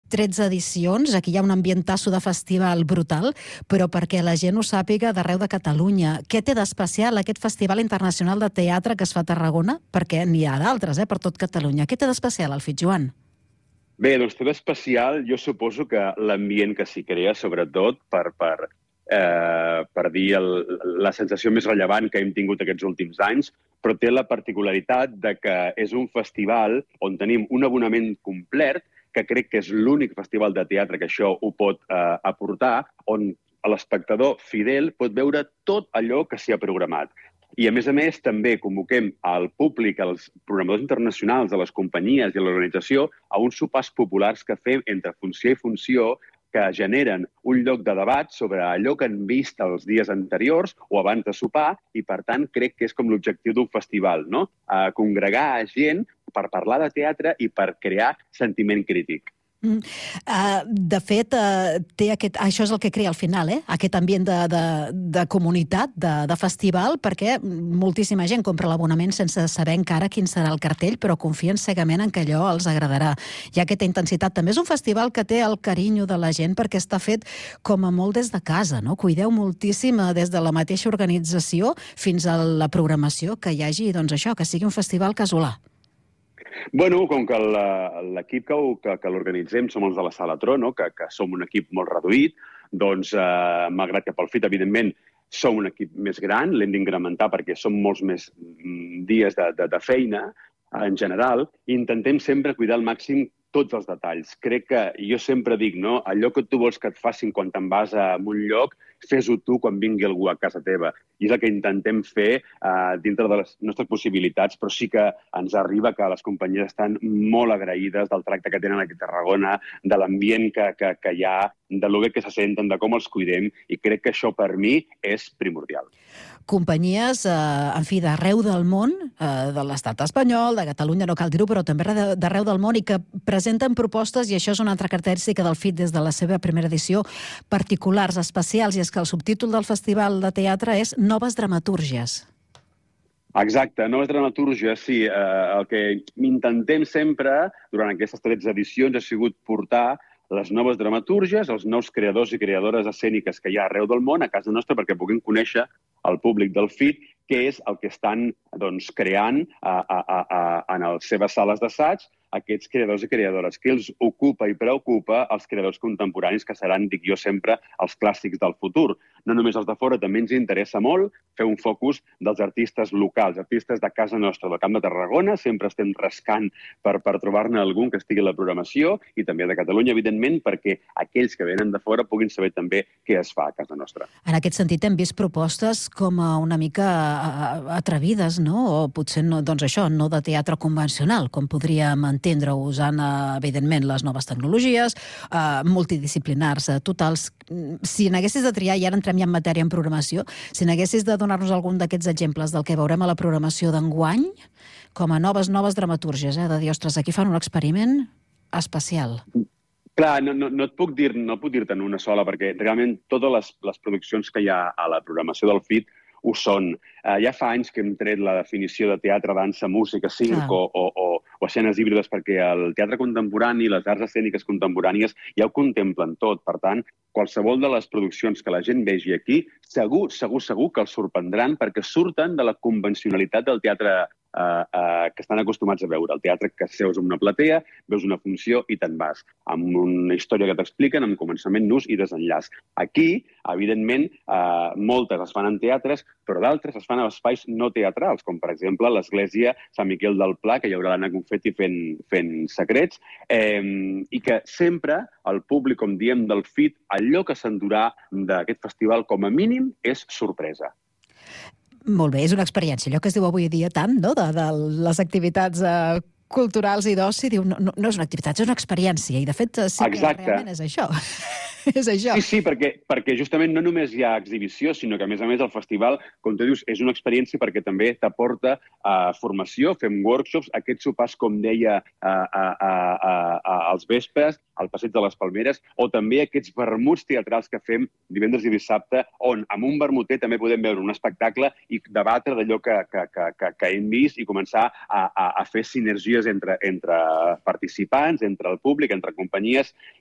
13 edicions, aquí hi ha un ambientasso de festival brutal, però perquè la gent ho sàpiga d'arreu de Catalunya. Què té d'especial aquest Festival Internacional de Teatre que es fa a Tarragona? Perquè n'hi ha d'altres, per tot Catalunya. Què té d'especial el FIT, Joan? Bé, doncs té d'especial, jo suposo que l'ambient que s'hi crea, sobretot per dir la sensació més rellevant que hem tingut aquests últims anys, però té la particularitat de que és un festival on tenim un abonament complet, que crec que és l'únic festival de teatre que això ho pot aportar, on l'espectador fidel pot veure tot allò que s'hi ha programat. I, a més, també convoquem al públic, als programadors internacionals, a les companyies i a l'organització, a uns sopars populars que fem entre funció i funció, que generen un lloc de debat sobre allò que han vist els dies anteriors o abans de sopar, i, per tant, crec que és com l'objectiu d'un festival, no? Congregar gent per parlar de teatre i per crear sentiment crític. De fet, això és el que crea al final, aquest ambient de comunitat, de festival, perquè moltíssima gent compra l'abonament sense saber encara quin serà el cartell, però confien cegament en que allò els agradarà. Hi ha aquesta intensitat. També és un festival que té el carinyo de la gent perquè està fet com a molt des de casa, no? Cuideu moltíssim des de la mateixa organització fins a la programació que hi hagi, doncs això, que sigui un festival casolà. Bueno, com que l'equip que l'organitzem som els de la Sala Tro, no? que som un equip molt reduït, doncs, malgrat que pel FIT, evidentment, som un equip més gran, l'hem d'incrementar perquè som molts més dies de feina, en general, i intentem sempre cuidar al màxim tots els detalls. Crec que, jo sempre dic, no? Allò que tu vols que et facin quan te'n vas a un lloc, fes-ho tu quan vingui algú a casa teva. I és el que intentem fer dintre de les nostres possibilitats, però sí que ens arriba que les companyies estan molt agraïdes del tracte que tenen aquí a Tarragona, de l'ambient que hi ha, de lo bé que se senten, de com els cuidem, i crec que això per mi és primordial. Companyies, en fi, d'arreu del món, de l'estat espanyol, de Catalunya, no cal dir-ho, però també d'arreu del món, i que presenten propostes, i això és una altra característica del FIT des de la seva primera edició, particulars, especials, i és que el subtítol del Festival de Teatre és Noves Dramatúrgies. Exacte, noves dramatúrgies, sí. El que intentem sempre, durant aquestes 13 edicions, ha sigut portar les noves dramatúrgies, els nous creadors i creadores escèniques que hi ha arreu del món a casa nostra perquè puguem conèixer el públic del FIT què és el que estan creant en les seves sales d'assaig aquests creadors i creadores, que els ocupa i preocupa els creadors contemporanis que seran, dic jo sempre, els clàssics del futur. No només els de fora, també ens interessa molt fer un focus dels artistes locals, artistes de casa nostra, del Camp de Tarragona, sempre estem rascant per trobar-ne algun que estigui a la programació, i també de Catalunya, evidentment, perquè aquells que venen de fora puguin saber també què es fa a casa nostra. En aquest sentit hem vist propostes com una mica atrevides, no? O potser no, doncs això, no de teatre convencional, com podríem entendre usant, evidentment, les noves tecnologies, multidisciplinars totals. Si n'haguessis de triar, i ara entrem ja en matèria en programació, si n'haguessis de donar-nos algun d'aquests exemples del que veurem a la programació d'enguany, com a noves dramatúrgies, de dir, ostres, aquí fan un experiment especial. Clar, no puc dir-te'n una sola, perquè realment totes les produccions que hi ha a la programació del FIT ho són. Ja fa anys que hem tret la definició de teatre, dansa, música, circ o escenes híbrides, perquè el teatre contemporani, les arts escèniques contemporànies ja ho contemplen tot. Per tant, qualsevol de les produccions que la gent vegi aquí, segur que els sorprendran, perquè surten de la convencionalitat del teatre que estan acostumats a veure. El teatre que seus en una platea, veus una funció i te'n vas. Amb una història que t'expliquen, amb començament, nus i desenllaç. Aquí, evidentment, moltes es fan en teatres, però d'altres es fan a espais no teatrals, com per exemple l'Església Sant Miquel del Pla, que hi haurà l'Anna Confetti fent secrets, i que sempre el públic, com diem, del FIT, allò que s'endurà d'aquest festival com a mínim és sorpresa. Molt bé, és una experiència, allò que es diu avui dia tant, no?, de les activitats culturals i d'oci, diu, no és una activitat, és una experiència, i de fet sí que realment és això. És això. Sí, perquè justament no només hi ha exhibició, sinó que a més el festival, com tu dius, és una experiència perquè també t'aporta formació, fem workshops, aquests sopars, com deia, als vespres, al Passeig de les Palmeres, o també aquests vermuts teatrals que fem divendres i dissabte, on amb un vermuter també podem veure un espectacle i debatre d'allò que hem vist i començar a fer sinergies entre participants, entre el públic, entre companyies,